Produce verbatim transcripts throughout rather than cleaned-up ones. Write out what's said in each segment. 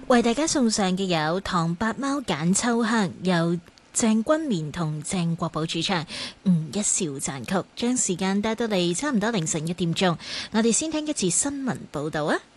為大家送上嘅有唐伯貓揀秋香，由鄭君綿同鄭國寶主唱，嗯，一笑讚曲，將時間帶到嚟差唔多凌晨一點鐘。我哋先聽一次新聞報道啊！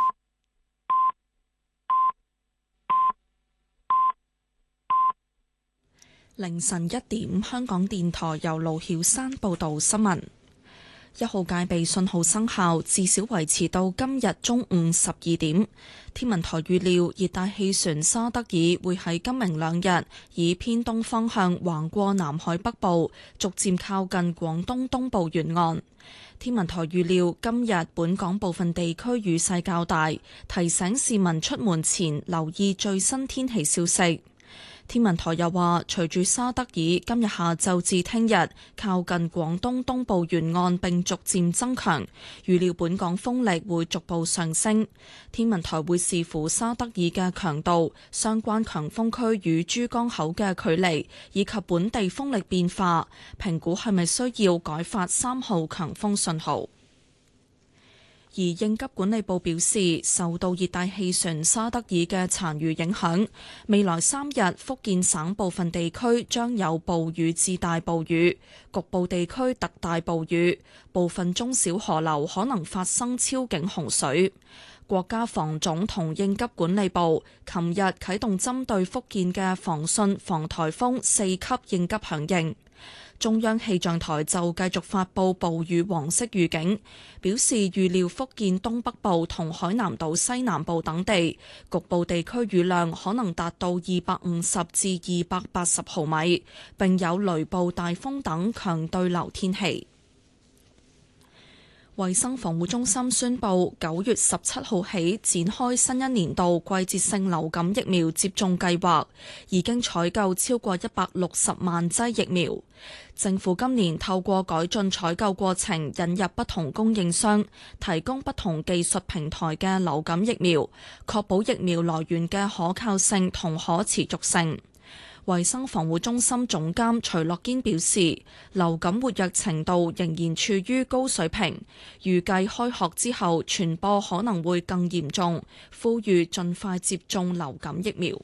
凌晨一點，香港電台由盧曉山報道新聞。一號戒備信號生效，至少維持到今日中午十二點。天文台預料熱帶氣旋沙德爾會喺今明兩日以偏東方向橫過南海北部，逐漸靠近廣東東部沿岸。天文台預料今日本港部分地區雨勢較大，提醒市民出門前留意最新天氣消息。天文台又話，隨住沙德爾今日下晝至聽日靠近廣東東部沿岸並逐漸增強，預料本港風力會逐步上升。天文台會視乎沙德爾嘅強度、相關強風區與珠江口嘅距離以及本地風力變化，評估係咪需要改發三號強風信號。而應急管理部表示，受到熱帶氣旋沙德爾嘅殘餘影響，未來三日福建省部分地區將有暴雨至大暴雨，局部地區特大暴雨，部分中小河流可能發生超警洪水。國家防總同應急管理部琴日啟動針對福建嘅防汛防颱風四級應急響應。中央氣象台就繼續發佈暴雨黃色預警，表示預料福建東北部同海南島西南部等地局部地區雨量可能達到二百五十至二百八十毫米，並有雷暴、大風等強對流天氣。衛生防護中心宣布，九月十七號起展開新一年度季節性流感疫苗接種計劃，已經採購超過一百六十萬劑疫苗。政府今年透過改進採購過程，引入不同供應商，提供不同技術平台嘅流感疫苗，確保疫苗來源嘅可靠性同可持續性。衛生防護中心總監徐樂堅表示，流感活躍程度仍然處於高水平，預計開學之後傳播可能會更嚴重，呼籲盡快接種流感疫苗。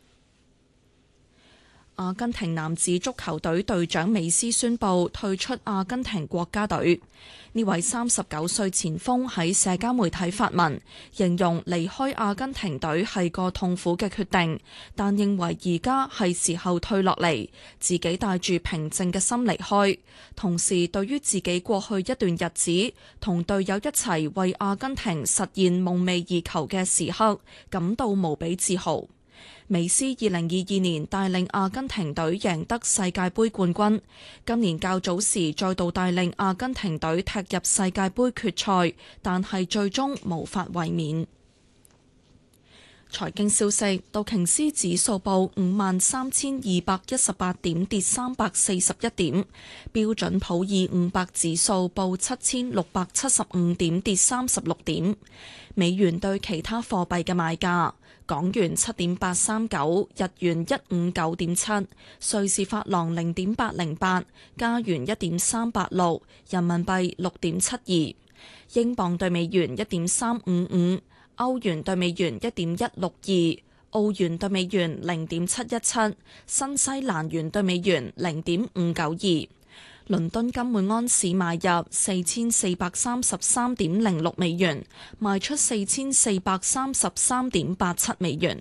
阿根廷男子足球隊隊長美斯宣布退出阿根廷國家隊。呢位三十九歲前鋒喺社交媒體發文，形容離開阿根廷隊係個痛苦嘅決定，但認為而家係時候退落嚟，自己帶住平靜嘅心離開。同時，對於自己過去一段日子同隊友一齊為阿根廷實現夢寐以求嘅時刻，感到無比自豪。美斯二零二二年帶領阿根廷隊贏得世界盃冠軍，今年較早時再度帶領阿根廷隊踢入世界盃決賽，但係最終無法衛冕。財經消息，道瓊斯指數報五萬三千二百一十八點，跌三百四十一點；標準普爾五百指數報七千六百七十五點，跌三十六點。美元對其他貨幣嘅賣價：港元七點八三九，日元一五九點七，瑞士法郎零點八零八，加元一點三八六，人民幣六點七二，英鎊對美元一點三五五。歐元對美元一點一六二，澳元對美元零點七一七，新西蘭元對美元零點五九二。倫敦金每安士買入四千四百三十三點零六美元，賣出四千四百三十三點八七美元。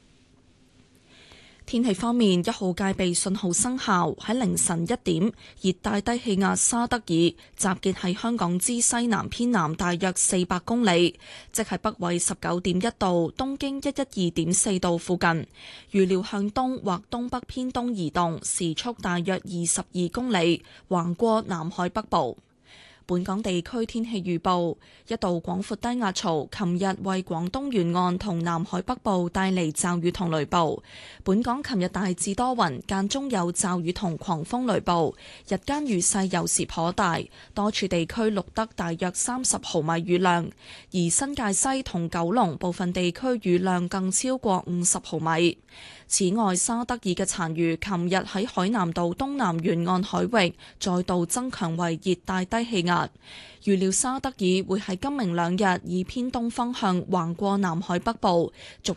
天氣方面，一號戒備信號生效。喺凌晨一點，熱帶低氣壓沙德爾集結喺香港之西南偏南大約四百公里，即係北緯十九點一度、東經一一二點四度附近。預料向東或東北偏東移動，時速大約二十二公里，橫過南海北部。本港地區天氣預報，一道廣闊低壓槽琴日為廣東沿岸同南海北部帶嚟驟雨同雷暴。本港琴日大致多雲，間中有驟雨同狂風雷暴，日間雨勢有時頗大，多處地區錄得大約三十毫米雨量，而新界西同九龍部分地區雨量更超過五十毫米。此外，沙德爾嘅殘餘琴日喺海南島東南沿岸海域再度增強為熱帶低氣壓，預料沙德爾會喺今明兩日以偏東方向橫過南海北部，逐